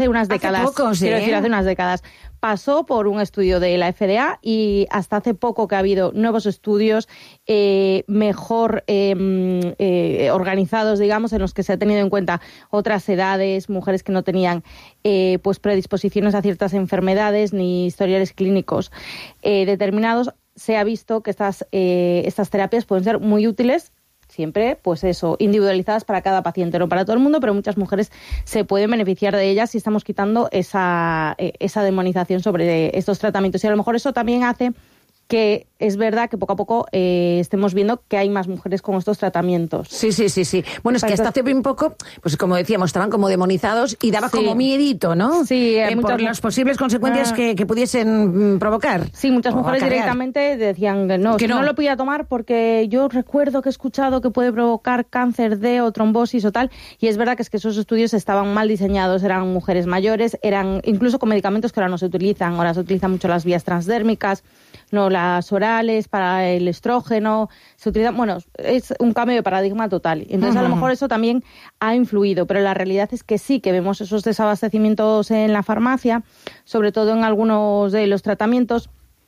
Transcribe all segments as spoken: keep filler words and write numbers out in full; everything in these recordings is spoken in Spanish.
hace unas décadas. Hace poco, sí. Quiero decir, hace unas décadas. Pasó por un estudio de la F D A y hasta hace poco que ha habido nuevos estudios eh, mejor eh, eh, organizados, digamos, en los que se ha tenido en cuenta otras edades, mujeres que no tenían eh, pues predisposiciones a ciertas enfermedades ni historiales clínicos eh, determinados. Se ha visto que estas, eh, estas terapias pueden ser muy útiles, siempre, pues eso, individualizadas para cada paciente, no para todo el mundo, pero muchas mujeres se pueden beneficiar de ellas si estamos quitando esa, esa demonización sobre estos tratamientos. Y a lo mejor eso también hace que es verdad que poco a poco eh, estemos viendo que hay más mujeres con estos tratamientos. Sí, sí, sí, sí. Bueno, es que hasta hace bien poco, pues como decíamos, estaban como demonizados y daba sí. como miedito, ¿no? Sí. Eh, por las posibles consecuencias ah. que, que pudiesen provocar. Sí, muchas mujeres acarrear. directamente decían que no, que no. no lo podía tomar porque yo recuerdo que he escuchado que puede provocar cáncer de o trombosis o tal, y es verdad que es que esos estudios estaban mal diseñados, eran mujeres mayores, eran incluso con medicamentos que ahora no se utilizan, ahora se utilizan mucho las vías transdérmicas, no las orales, para el estrógeno, se utiliza, bueno, es un cambio de paradigma total. Entonces, uh-huh. a lo mejor eso también ha influido, pero la realidad es que sí, que vemos esos desabastecimientos en la farmacia, sobre todo en algunos de los tratamientos,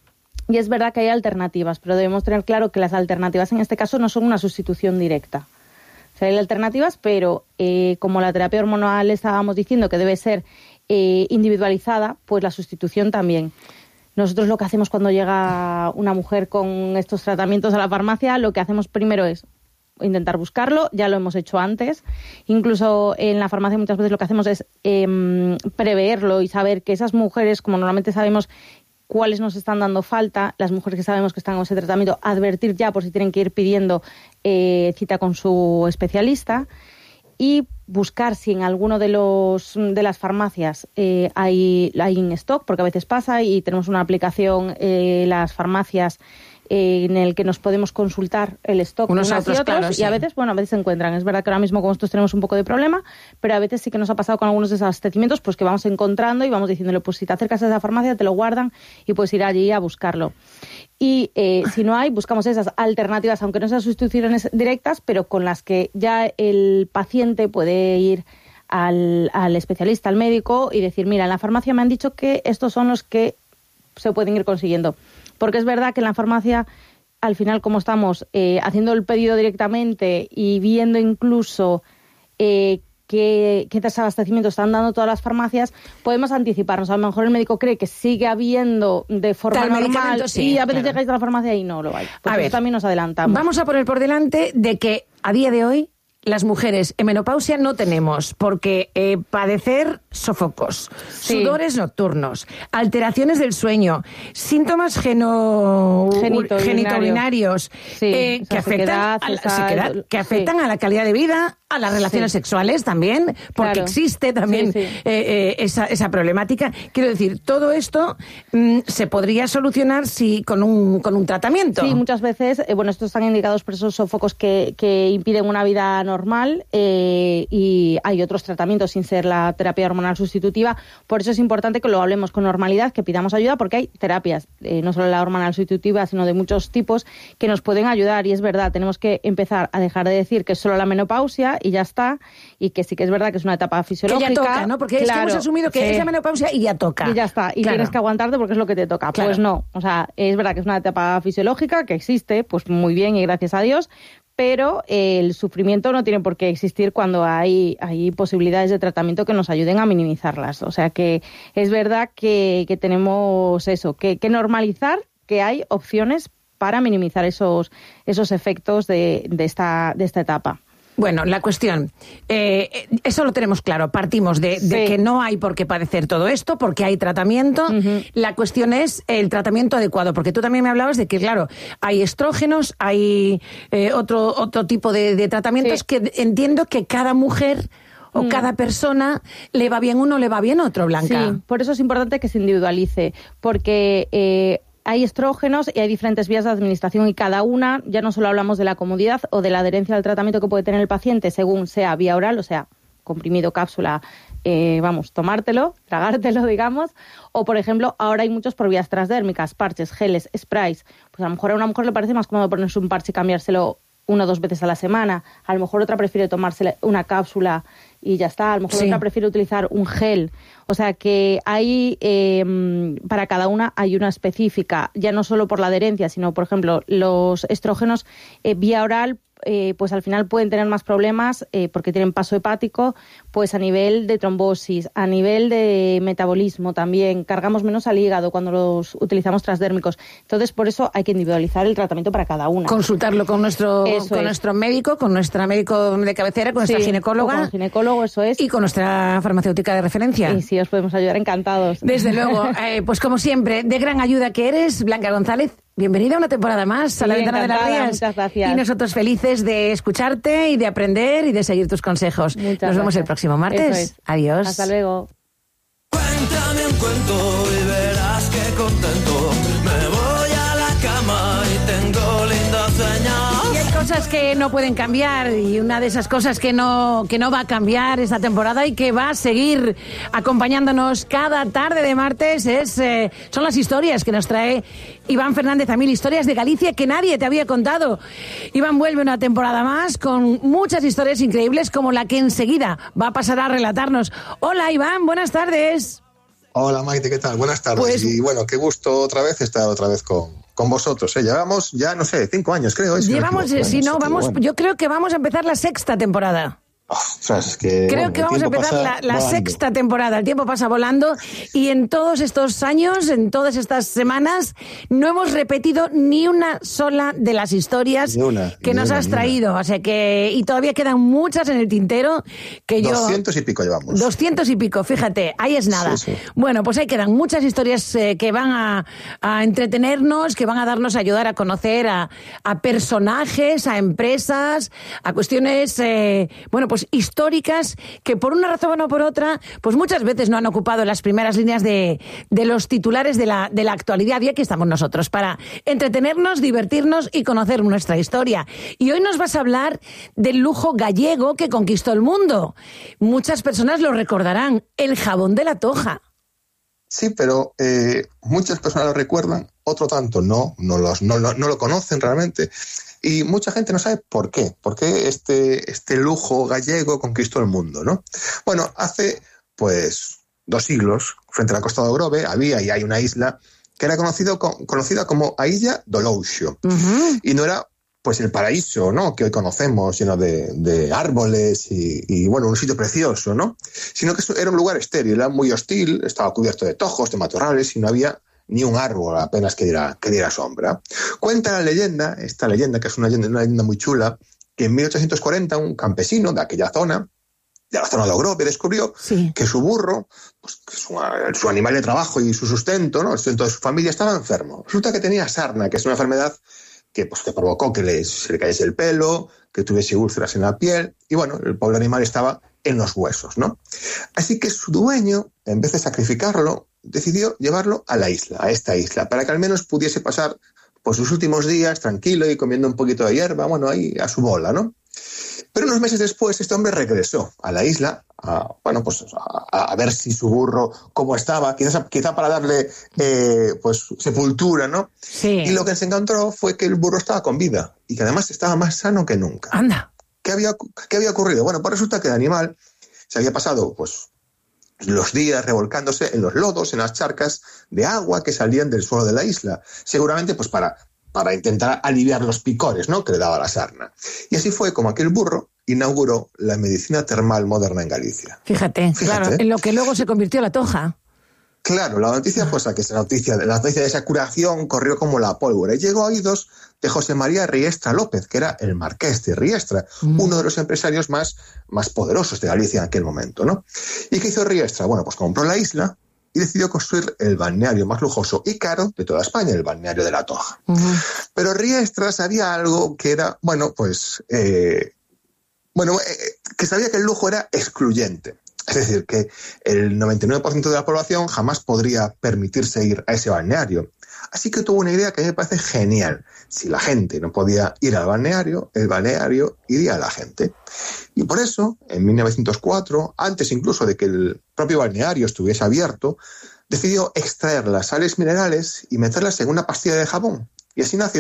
y es verdad que hay alternativas, pero debemos tener claro que las alternativas en este caso no son una sustitución directa. O sea, hay alternativas, pero eh, como la terapia hormonal estábamos diciendo que debe ser eh, individualizada, pues la sustitución también. Nosotros lo que hacemos cuando llega una mujer con estos tratamientos a la farmacia, lo que hacemos primero es intentar buscarlo, ya lo hemos hecho antes. Incluso en la farmacia muchas veces lo que hacemos es eh, preverlo y saber que esas mujeres, como normalmente sabemos cuáles nos están dando falta, las mujeres que sabemos que están con ese tratamiento, advertir ya por si tienen que ir pidiendo eh, cita con su especialista, y buscar si en alguno de los de las farmacias eh, hay, hay en stock, porque a veces pasa y tenemos una aplicación eh, las farmacias eh, en el que nos podemos consultar el stock unos unas otros, y otros, claro, y sí. a veces, bueno, a veces se encuentran. Es verdad que ahora mismo con nosotros tenemos un poco de problema, pero a veces sí que nos ha pasado con algunos desabastecimientos, pues que vamos encontrando y vamos diciéndole, pues si te acercas a esa farmacia te lo guardan y puedes ir allí a buscarlo. Y eh, si no hay, buscamos esas alternativas, aunque no sean sustituciones directas, pero con las que ya el paciente puede ir al, al especialista, al médico, y decir, mira, en la farmacia me han dicho que estos son los que se pueden ir consiguiendo. Porque es verdad que en la farmacia, al final, como estamos eh, haciendo el pedido directamente y viendo incluso eh, qué, qué desabastecimiento están dando todas las farmacias, podemos anticiparnos. A lo mejor el médico cree que sigue habiendo de forma Tal normal sí, y a veces claro. llegáis a la farmacia y no lo hay. Pues a ver, también nos adelantamos. Vamos a poner por delante de que a día de hoy las mujeres en menopausia no tenemos, porque eh, padecer sofocos, sí. sudores nocturnos, alteraciones del sueño, síntomas geno... Genitourinario. genitourinarios sí, eh, que, afectan sequedad, a la, esa... sequedad, que afectan sí. a la calidad de vida, a las relaciones sí. sexuales también, porque claro. existe también sí, sí. Eh, eh, esa, esa problemática. Quiero decir, todo esto mm, se podría solucionar si con un, con un tratamiento. Sí, muchas veces, eh, bueno, estos están indicados por esos sofocos que, que impiden una vida normal eh, y hay otros tratamientos sin ser la terapia hormonal sustitutiva. Por eso es importante que lo hablemos con normalidad, que pidamos ayuda, porque hay terapias, eh, no solo la hormonal sustitutiva, sino de muchos tipos que nos pueden ayudar. Y es verdad, tenemos que empezar a dejar de decir que es solo la menopausia y ya está, y que sí que es verdad que es una etapa fisiológica. Que ya toca, ¿no? Porque claro, es que hemos asumido que sí. es la menopausia y ya toca. Y ya está, y claro. tienes que aguantarte porque es lo que te toca. Claro. Pues no, o sea, es verdad que es una etapa fisiológica que existe, pues muy bien y gracias a Dios, pero eh, el sufrimiento no tiene por qué existir cuando hay, hay posibilidades de tratamiento que nos ayuden a minimizarlas. O sea que es verdad que, que tenemos eso, que, que normalizar que hay opciones para minimizar esos, esos efectos de, de, esta, de esta etapa. Bueno, la cuestión, eh, eso lo tenemos claro, partimos de, sí. de que no hay por qué padecer todo esto, porque hay tratamiento. Uh-huh. La cuestión es el tratamiento adecuado, porque tú también me hablabas de que, claro, hay estrógenos, hay eh, otro, otro tipo de, de tratamientos sí. que entiendo que cada mujer o mm. cada persona le va bien uno, le va bien otro, Blanca. Sí, por eso es importante que se individualice, porque... Eh, hay estrógenos y hay diferentes vías de administración y cada una, ya no solo hablamos de la comodidad o de la adherencia al tratamiento que puede tener el paciente según sea vía oral, o sea, comprimido, cápsula, eh, vamos, tomártelo, tragártelo, digamos, o por ejemplo, ahora hay muchos por vías transdérmicas, parches, geles, sprays, pues a lo mejor a una mujer le parece más cómodo ponerse un parche y cambiárselo una o dos veces a la semana, a lo mejor otra prefiere tomarse una cápsula y ya está. A lo mejor sí. otra prefiere utilizar un gel. O sea que hay, eh, para cada una hay una específica, ya no solo por la adherencia, sino, por ejemplo, los estrógenos eh, vía oral, eh, pues al final pueden tener más problemas eh, porque tienen paso hepático, pues a nivel de trombosis, a nivel de metabolismo también, cargamos menos al hígado cuando los utilizamos transdérmicos. Entonces, por eso hay que individualizar el tratamiento para cada una. Consultarlo con nuestro, con nuestro médico, con nuestra médico de cabecera, con nuestra sí, ginecóloga. Con el ginecólogo, eso es. Y con nuestra farmacéutica de referencia. Y sí, os podemos ayudar, encantados. Desde luego. Eh, pues como siempre, de gran ayuda que eres, Blanca González. Bienvenida a una temporada más sí, a La Ventana de las Rías. Muchas gracias. Y nosotros felices de escucharte y de aprender y de seguir tus consejos. Muchas Nos gracias. vemos el próximo martes. Es. Adiós. Hasta luego. Cuéntame un cuento y verás que contento. Me voy a la cama y tengo lindas señas. Y hay cosas que no pueden cambiar y una de esas cosas que no, que no va a cambiar esta temporada y que va a seguir acompañándonos cada tarde de martes es, eh, son las historias que nos trae Iván Fernández a mil, historias de Galicia que nadie te había contado. Iván vuelve una temporada más con muchas historias increíbles como la que enseguida va a pasar a relatarnos. Hola Iván, buenas tardes. Hola Maite, ¿qué tal? Buenas tardes. Pues, y bueno, qué gusto otra vez estar otra vez con, con vosotros. ¿eh? Llevamos ya, no sé, cinco años creo. Si llevamos, no si no, vamos, bueno. Yo creo que vamos a empezar la sexta temporada. Oh, o sea, es que, Creo bueno, que vamos a empezar la, la sexta temporada. El tiempo pasa volando y en todos estos años, en todas estas semanas, no hemos repetido ni una sola de las historias una, que nos una, has traído. O sea que, y todavía quedan muchas en el tintero que yo... Doscientos y pico llevamos. Doscientos y pico, fíjate, ahí es nada. Sí, sí. Bueno, pues ahí quedan muchas historias eh, que van a, a entretenernos, que van a darnos a ayudar a conocer a, a personajes, a empresas, a cuestiones, eh, bueno, pues históricas que por una razón o por otra, pues muchas veces no han ocupado las primeras líneas de, de los titulares de la, de la actualidad. Y aquí estamos nosotros para entretenernos, divertirnos y conocer nuestra historia. Y hoy nos vas a hablar del lujo gallego que conquistó el mundo. Muchas personas lo recordarán, el jabón de la Toja. Sí, pero eh, muchas personas lo recuerdan, otro tanto no, no, los, no, no, no lo conocen realmente. Y mucha gente no sabe por qué, por qué este, este lujo gallego conquistó el mundo, ¿no? Bueno, hace pues dos siglos, frente a la costa de Grove, había y hay una isla que era conocido, conocida como a Illa do Louxo. Uh-huh. Y no era pues el paraíso, ¿no?, que hoy conocemos, lleno de, de árboles y, y, bueno, un sitio precioso, ¿no? Sino que era un lugar estéril, era muy hostil, estaba cubierto de tojos, de matorrales y no había ni un árbol apenas que diera, que diera sombra. Cuenta la leyenda, esta leyenda, que es una leyenda, una leyenda muy chula, que en mil ochocientos cuarenta un campesino de aquella zona, de la zona de Ogrove, descubrió sí. que su burro, pues, que su, su animal de trabajo y su sustento, ¿no?, el sustento de su familia, estaba enfermo. Resulta que tenía sarna, que es una enfermedad que, pues, que provocó que le, se le cayese el pelo, que tuviese úlceras en la piel, y bueno, el pobre animal estaba en los huesos, ¿no? Así que su dueño, en vez de sacrificarlo, decidió llevarlo a la isla, a esta isla, para que al menos pudiese pasar pues, sus últimos días tranquilo y comiendo un poquito de hierba, bueno, ahí a su bola, ¿no? Pero unos meses después este hombre regresó a la isla, a, bueno, pues a, a ver si su burro cómo estaba, quizás, quizá para darle eh, pues sepultura, ¿no? Sí. Y lo que se encontró fue que el burro estaba con vida y que además estaba más sano que nunca. Anda. ¿Qué había, qué había ocurrido? Bueno, pues resulta que el animal se había pasado, pues, los días revolcándose en los lodos, en las charcas de agua que salían del suelo de la isla, seguramente pues para, para intentar aliviar los picores, ¿no?, que le daba la sarna. Y así fue como aquel burro inauguró la medicina termal moderna en Galicia. Fíjate, Fíjate. claro, en lo que luego se convirtió la Toja. Claro, la noticia, pues, a que esa noticia, la noticia de esa curación corrió como la pólvora y llegó a oídos de José María Riestra López, que era el marqués de Riestra, mm. uno de los empresarios más, más poderosos de Galicia en aquel momento, ¿no? ¿Y qué hizo Riestra? Bueno, pues compró la isla y decidió construir el balneario más lujoso y caro de toda España, el balneario de la Toja. Mm. Pero Riestra sabía algo que era, bueno, pues, eh, bueno, eh, que sabía que el lujo era excluyente. Es decir, que el noventa y nueve por ciento de la población jamás podría permitirse ir a ese balneario. Así que tuvo una idea que a mí me parece genial. Si la gente no podía ir al balneario, el balneario iría a la gente. Y por eso, en mil novecientos cuatro, antes incluso de que el propio balneario estuviese abierto, decidió extraer las sales minerales y meterlas en una pastilla de jabón. Y así nació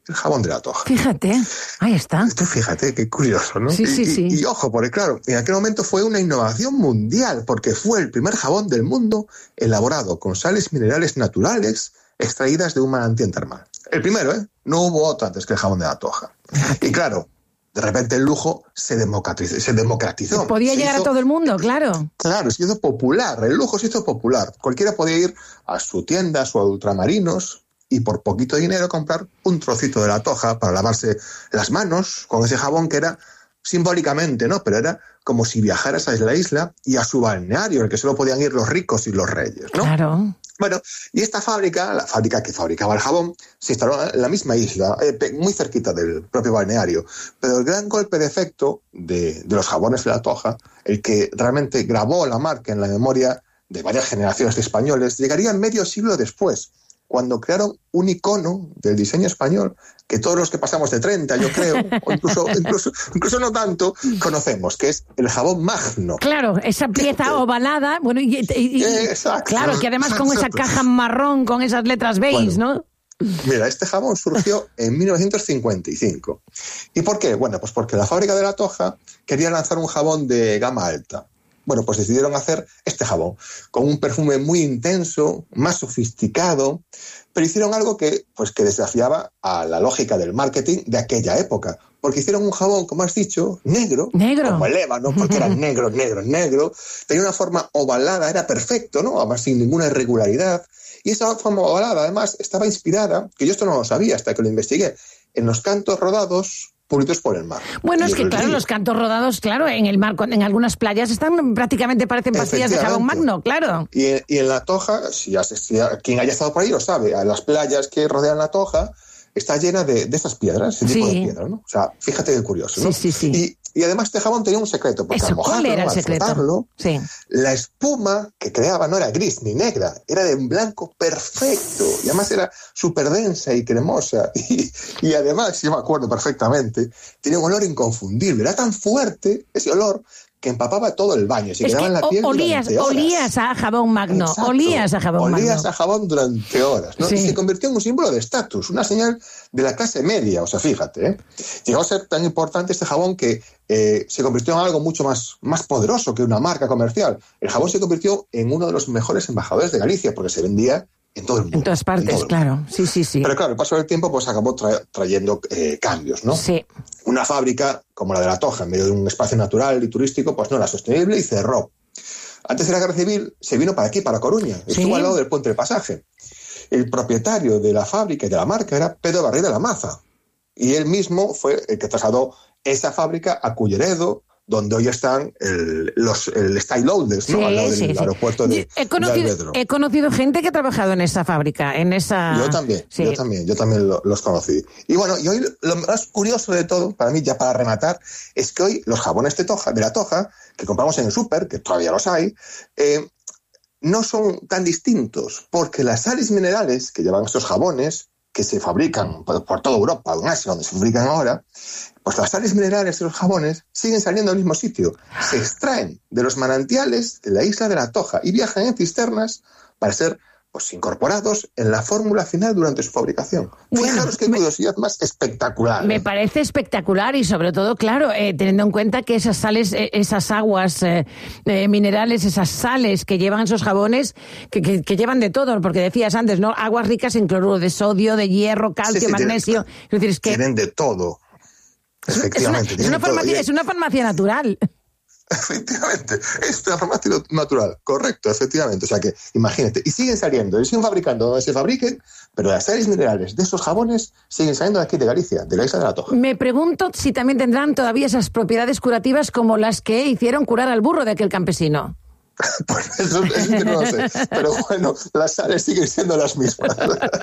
el jabón de la Toja. Fíjate, ahí está. Tú fíjate, qué curioso, ¿no? Sí, sí, y, sí. Y, y ojo, porque claro, en aquel momento fue una innovación mundial, porque fue el primer jabón del mundo elaborado con sales minerales naturales extraídas de un manantial termal. El primero, ¿eh? No hubo otro antes que el jabón de la Toja. Y claro, de repente el lujo se democratizó. Se democratizó. Podía se llegar hizo, a todo el mundo, claro. Claro, se hizo popular. El lujo se hizo popular. Cualquiera podía ir a su tienda, a su ultramarinos, y por poquito dinero comprar un trocito de la Toja para lavarse las manos con ese jabón que era simbólicamente, ¿no? Pero era como si viajaras a la isla y a su balneario, en el que solo podían ir los ricos y los reyes, ¿no? Claro. Bueno, y esta fábrica, la fábrica que fabricaba el jabón, se instaló en la misma isla, eh, muy cerquita del propio balneario. Pero el gran golpe de efecto de, de los jabones de la Toja, el que realmente grabó la marca en la memoria de varias generaciones de españoles, llegaría medio siglo después, cuando crearon un icono del diseño español que todos los que pasamos de treinta, yo creo, o incluso, incluso, incluso no tanto, conocemos, que es el jabón Magno. Claro, esa pieza ovalada, bueno, y, y, y exacto, claro, que además con esa caja marrón, con esas letras beige, bueno, ¿no? Mira, este jabón surgió en mil novecientos cincuenta y cinco. ¿Y por qué? Bueno, pues porque la fábrica de la Toja quería lanzar un jabón de gama alta. Bueno, pues decidieron hacer este jabón con un perfume muy intenso, más sofisticado, pero hicieron algo que, pues, que desafiaba a la lógica del marketing de aquella época, porque hicieron un jabón, como has dicho, negro, negro. como el ébano, porque era negro, negro, negro, tenía una forma ovalada, era perfecto, ¿no? Además, sin ninguna irregularidad, y esa forma ovalada, además, estaba inspirada, que yo esto no lo sabía hasta que lo investigué, en los cantos rodados puritos por el mar. Bueno, es que claro, río. Los cantos rodados, claro, en el mar, en algunas playas están prácticamente parecen pastillas de jabón Magno, claro. Y, y en la Toja, si, ya, si ya, quien haya estado por ahí lo sabe, a las playas que rodean la Toja está llena de, de estas piedras, ese sí. tipo de piedras, ¿no? O sea, fíjate qué curioso, ¿no? Sí, sí, sí. Y, y además este jabón tenía un secreto, porque Eso, al mojarlo, ¿cuál era el al secreto? frotarlo, sí. la espuma que creaba no era gris ni negra, era de un blanco perfecto, y además era súper densa y cremosa, y, y además, yo me acuerdo perfectamente, tenía un olor inconfundible, era tan fuerte ese olor que empapaba todo el baño, se es quedaba que en la piel olías, durante horas. olías a jabón Magno, Exacto. olías a jabón olías Magno. Olías a jabón durante horas, ¿no? Sí. Y se convirtió en un símbolo de estatus, una señal de la clase media, o sea, fíjate, ¿eh? Llegó a ser tan importante este jabón que eh, se convirtió en algo mucho más, más poderoso que una marca comercial. El jabón se convirtió en uno de los mejores embajadores de Galicia, porque se vendía en todo el mundo. En todas partes, todo claro. Sí, sí, sí. Pero claro, el paso del tiempo pues acabó tra- trayendo eh, cambios, ¿no? Sí. Una fábrica como la de la Toja, en medio de un espacio natural y turístico, pues no era sostenible y cerró. Antes de la Guerra Civil se vino para aquí, para Coruña. Estuvo ¿Sí? al lado del Puente del Pasaje. El propietario de la fábrica y de la marca era Pedro Barril de la Maza. Y él mismo fue el que trasladó esa fábrica a Culleredo, donde hoy están el, los el Style Loaders, ¿no? Sí, al lado del sí, sí. aeropuerto de, he conocido, de he conocido gente que ha trabajado en esa fábrica, en esa... Yo también, sí. yo también, yo también lo, los conocí. Y bueno, y hoy lo más curioso de todo, para mí, ya para rematar, es que hoy los jabones de, toja, de la Toja, que compramos en el súper, que todavía los hay, eh, no son tan distintos, porque las sales minerales que llevan estos jabones, que se fabrican por, por toda Europa, en Asia, donde se fabrican ahora, pues las sales minerales de los jabones siguen saliendo del mismo sitio. Se extraen de los manantiales de la isla de la Toja y viajan en cisternas para ser pues, incorporados en la fórmula final durante su fabricación. Bueno, Fijaros qué me, curiosidad más espectacular. Me parece espectacular y sobre todo, claro, eh, teniendo en cuenta que esas sales, eh, esas aguas eh, eh, minerales, esas sales que llevan esos jabones, que, que, que llevan de todo, porque decías antes, ¿no? Aguas ricas en cloruro de sodio, de hierro, calcio, sí, sí, magnesio. Tienen, es decir, es que tienen de todo. Efectivamente. Es una, es, una farmacia, es una farmacia natural. Efectivamente, es una farmacia natural, correcto, efectivamente. O sea que, imagínate, y siguen saliendo, y siguen fabricando donde se fabriquen, pero las sales minerales de esos jabones siguen saliendo de aquí de Galicia, de la isla de la Toja. Me pregunto si también tendrán todavía esas propiedades curativas como las que hicieron curar al burro de aquel campesino. Pues eso, eso que no lo sé. Pero bueno, las sales siguen siendo las mismas.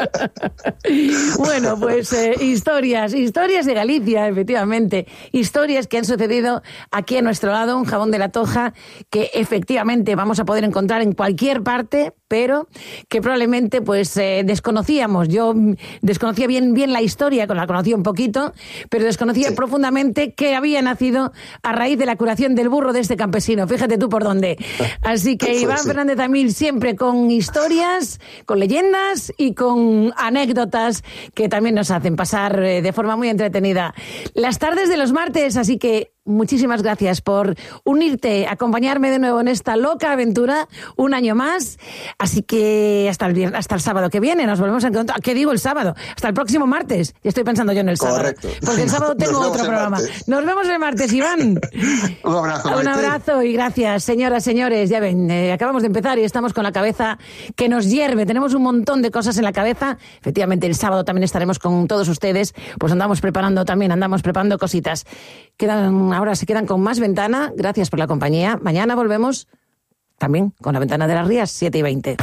Bueno, pues eh, historias, historias de Galicia, efectivamente. Historias que han sucedido aquí a nuestro lado, un jabón de la Toja que efectivamente vamos a poder encontrar en cualquier parte, pero que probablemente pues eh, desconocíamos. Yo desconocía bien, bien la historia, la conocía un poquito, pero desconocía sí. profundamente que había nacido a raíz de la curación del burro de este campesino. Fíjate tú por dónde. Así que Iván sí. Fernández Amil siempre con historias, con leyendas y con anécdotas que también nos hacen pasar de forma muy entretenida las tardes de los martes, así que muchísimas gracias por unirte, acompañarme de nuevo en esta loca aventura un año más. Así que hasta el viernes, hasta el sábado que viene nos volvemos a encontrar. ¿Qué digo el sábado? Hasta el próximo martes. Ya estoy pensando yo en el Correcto. sábado. Porque el sábado tengo otro programa. Martes. Nos vemos el martes, Iván. Un abrazo. Un abrazo y gracias, señoras, señores. Ya ven, eh, acabamos de empezar y estamos con la cabeza que nos hierve. Tenemos un montón de cosas en la cabeza. Efectivamente, el sábado también estaremos con todos ustedes. Pues andamos preparando también, andamos preparando cositas. Quedan Ahora se quedan con más Ventana. Gracias por la compañía. Mañana volvemos también con la Ventana de las Rías, siete y veinte.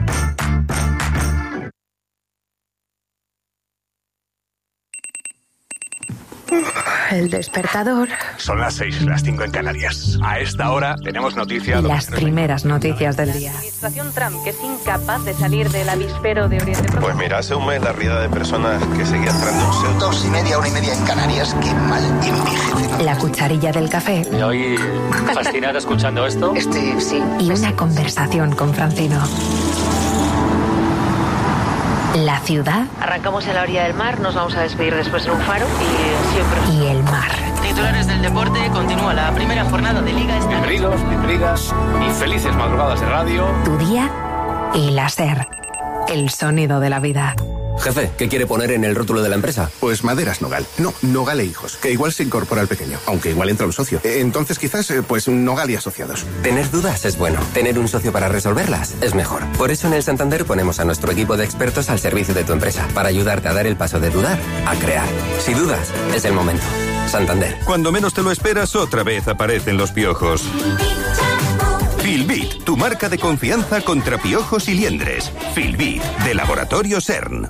El despertador. Son las seis, las cinco en Canarias. A esta hora tenemos noticias. Las primeras noticias del día. La administración Trump, que es incapaz de salir del avispero de Oriente Próximo. Pues mira, hace un mes la riada de personas que seguía entrando en dos y media, una y media en Canarias. Qué mal envejece. La cucharilla del café. Me voy fascinada escuchando esto. Este, sí. Y una conversación con Francino. La ciudad. Arrancamos en la orilla del mar, nos vamos a despedir después en un faro y siempre. Y el mar. Titulares del deporte, continúa la primera jornada de Liga. Bienvenidos, bienvenidas y felices madrugadas de radio. Tu día y la SER. El sonido de la vida. Jefe, ¿qué quiere poner en el rótulo de la empresa? Pues Maderas Nogal. No, Nogal e Hijos, que igual se incorpora al pequeño, aunque igual entra un socio. Entonces quizás, pues Nogal y Asociados. Tener dudas es bueno. Tener un socio para resolverlas es mejor. Por eso en el Santander ponemos a nuestro equipo de expertos al servicio de tu empresa, para ayudarte a dar el paso de dudar a crear. Si dudas, es el momento. Santander. Cuando menos te lo esperas, otra vez aparecen los piojos. Filbit, tu marca de confianza contra piojos y liendres. Filbit, de Laboratorio CERN.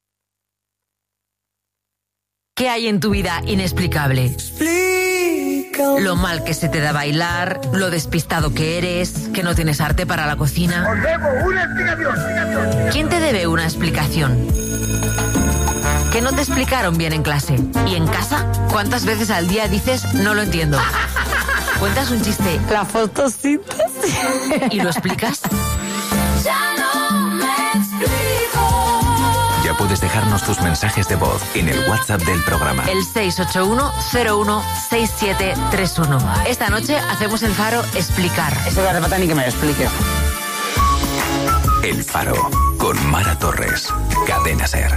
¿Qué hay en tu vida inexplicable? Explícame. Lo mal que se te da bailar, lo despistado que eres, que no tienes arte para la cocina. Os debo una explicación, explicación. ¿Quién te debe una explicación? Que no te explicaron bien en clase. ¿Y en casa? ¿Cuántas veces al día dices no lo entiendo? ¿Cuentas un chiste? La fotosíntesis. ¿Y lo explicas? Ya no me explico. Ya puedes dejarnos tus mensajes de voz en el WhatsApp del programa. El seis ocho uno cero uno seis siete tres uno. Esta noche hacemos el Faro Explicar. Eso no hace falta ni que me lo explique. El Faro, con Mara Torres. Cadena SER.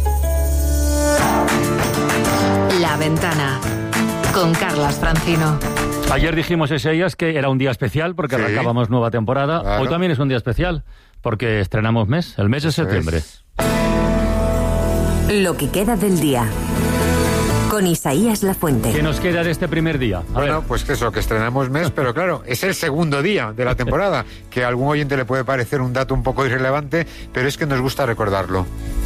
La Ventana, con Carlas Francino. Ayer dijimos ese días que era un día especial porque sí, arrancábamos nueva temporada. Claro. Hoy también es un día especial porque estrenamos mes, el mes de septiembre. Es. Lo que queda del día. Con Isaías Lafuente. ¿Qué nos queda de este primer día? A bueno, ver. pues que eso, que estrenamos mes, pero claro, es el segundo día de la temporada, que a algún oyente le puede parecer un dato un poco irrelevante, pero es que nos gusta recordarlo.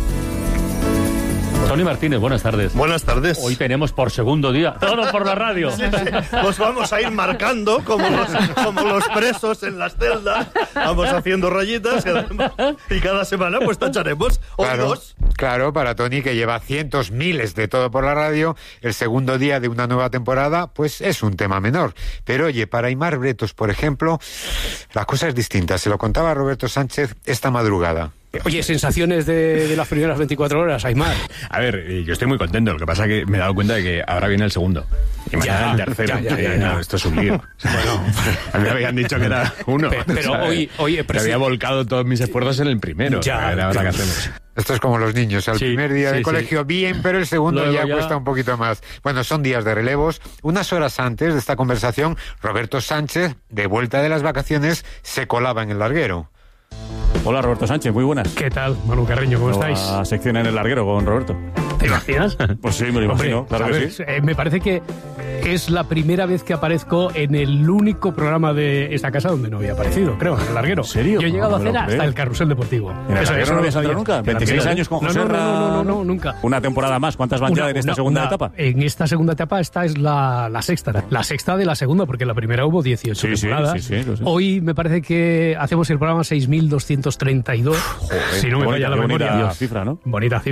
Tony Martínez, buenas tardes. Buenas tardes. Hoy tenemos por segundo día, todo por la radio. Sí, sí. Nos vamos a ir marcando como los, como los presos en las celdas. Vamos haciendo rayitas y cada semana pues tacharemos o claro, dos. Claro, para Tony, que lleva cientos, miles de todo por la radio, el segundo día de una nueva temporada, pues es un tema menor. Pero oye, para Aimar Bretos, por ejemplo, la cosa es distinta. Se lo contaba Roberto Sánchez esta madrugada. Oye, sensaciones de, de las primeras veinticuatro horas, Aimar. A ver, yo estoy muy contento. Lo que pasa es que me he dado cuenta de que ahora viene el segundo. Y mañana el tercero. Ya, ya, ya, ya. No, esto es un lío. Bueno, a mí me habían dicho que era uno. Pero, pero hoy, hoy me había volcado todos mis esfuerzos en el primero. Ya, a ver, ahora qué hacemos. Esto es como los niños, el sí, luego día de sí, colegio sí. bien, pero el segundo ya, ya cuesta un poquito más. Bueno, son días de relevos. Unas horas antes de esta conversación, Roberto Sánchez, de vuelta de las vacaciones, se colaba en el larguero. Hola, Roberto Sánchez, muy buenas. ¿Qué tal, Manu Carreño? ¿Cómo Nueva estáis? Sección en el larguero con Roberto. ¿Te imaginas? Pues sí, me lo imagino. Hombre, claro ¿sabes? que sí. Eh, me parece que es la primera vez que aparezco en el único programa de esta casa donde no había aparecido, creo, en el larguero. ¿En serio? Yo he llegado no, a hacer hasta creo. el carrusel deportivo. ¿En el larguero no habías entrado nunca? veintiséis años con José no, no, Ra... no, no, no, no, nunca. Una temporada más. ¿Cuántas van una, ya en esta una, segunda una, etapa? En esta segunda etapa esta es la, la sexta. La sexta de la segunda, porque en la primera hubo dieciocho sí, temporadas. Sí, sí, sí, Hoy me parece que hacemos el programa seis mil doscientos treinta y dos. Joder, si no me bonita, falla la memoria. Bonita cifra, ¿no? Bonita cifra.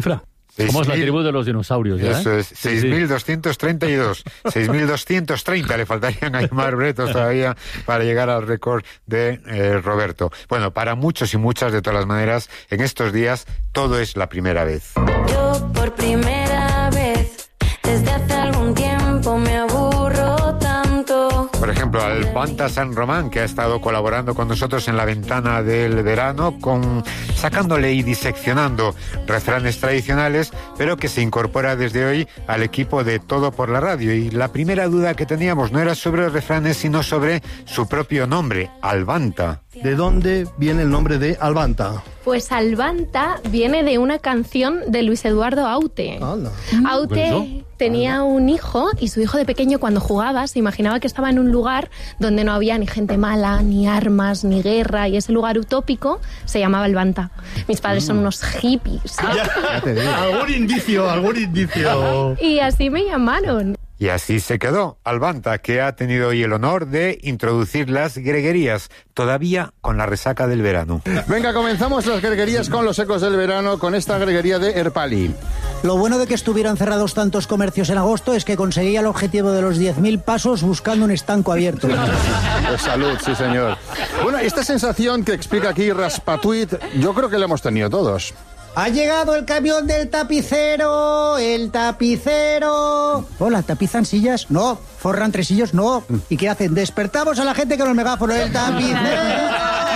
Somos la tribu de los dinosaurios, ¿ya? Eso es, seis mil doscientos treinta y dos. seis mil doscientos treinta le faltarían a Aimar Bretos todavía para llegar al récord de eh, Roberto. Bueno, para muchos y muchas, de todas las maneras, en estos días todo es la primera vez. Yo por primera vez, desde hace algún tiempo me aburro tanto. Por ejemplo, Albanta San Román, que ha estado colaborando con nosotros en la ventana del verano, con sacándole y diseccionando refranes tradicionales, pero que se incorpora desde hoy al equipo de Todo por la Radio. Y la primera duda que teníamos no era sobre refranes, sino sobre su propio nombre, Albanta. ¿De dónde viene el nombre de Albanta? Pues Albanta viene de una canción de Luis Eduardo Aute. Anda. Aute tenía un hijo y su hijo de pequeño, cuando jugaba, se imaginaba que estaba en un lugar donde no había ni gente mala, ni armas, ni guerra, y ese lugar utópico se llamaba Albanta. Mis padres son unos hippies. Ya, ya algún indicio, algún indicio. Y así me llamaron. Y así se quedó Albanta, que ha tenido hoy el honor de introducir las greguerías, todavía con la resaca del verano. Venga, comenzamos las greguerías con los ecos del verano, con esta greguería de Erpali. Lo bueno de que estuvieran cerrados tantos comercios en agosto es que conseguía el objetivo de los diez mil pasos buscando un estanco abierto. Pues salud, sí señor. Bueno, esta sensación que explica aquí Raspatuit, yo creo que la hemos tenido todos. ¡Ha llegado el camión del tapicero! ¡El tapicero! Hola, ¿tapizan sillas? No. ¿Forran tresillos? No. ¿Y qué hacen? Despertamos a la gente con el megáfono. ¡El tapicero!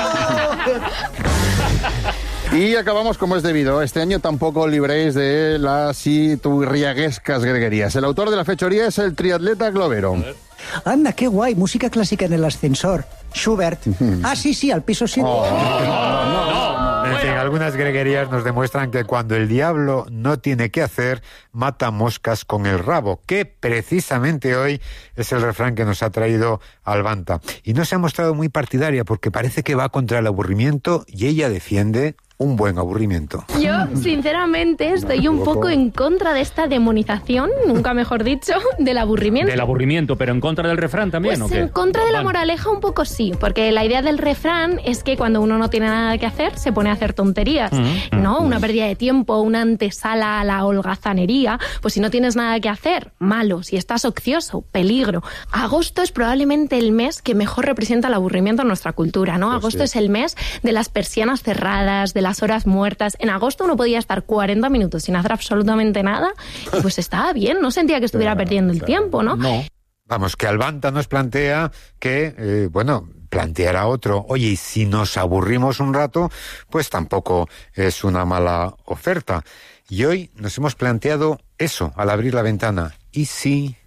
Y acabamos como es debido. Este año tampoco libréis de las iturriaguescas greguerías. El autor de la fechoría es el triatleta globero. Anda, qué guay. Música clásica en el ascensor. Schubert. Ah, sí, sí, al piso siete. Oh, no, no, no. En fin, algunas greguerías nos demuestran que cuando el diablo no tiene qué hacer, mata moscas con el rabo, que precisamente hoy es el refrán que nos ha traído Albanta. Y no se ha mostrado muy partidaria porque parece que va contra el aburrimiento y ella defiende un buen aburrimiento. Yo, sinceramente, estoy un poco en contra de esta demonización, nunca mejor dicho, del aburrimiento. Del aburrimiento, pero en contra del refrán también, pues ¿o qué? En contra de la moraleja un poco sí, porque la idea del refrán es que cuando uno no tiene nada que hacer, se pone a hacer tonterías, mm-hmm. ¿no? Una pérdida de tiempo, una antesala a la holgazanería. Pues si no tienes nada que hacer, malo. Si estás ocioso, peligro. Agosto es probablemente el mes que mejor representa el aburrimiento en nuestra cultura, ¿no? Pues agosto sí. Es el mes de las persianas cerradas, de las horas muertas. En agosto uno podía estar cuarenta minutos sin hacer absolutamente nada y pues estaba bien, no sentía que estuviera claro, perdiendo el claro. tiempo, ¿no? No. Vamos, que Albanta nos plantea que, eh, bueno, planteará otro. Oye, y si nos aburrimos un rato, pues tampoco es una mala oferta. Y hoy nos hemos planteado eso al abrir la ventana. ¿Y si...?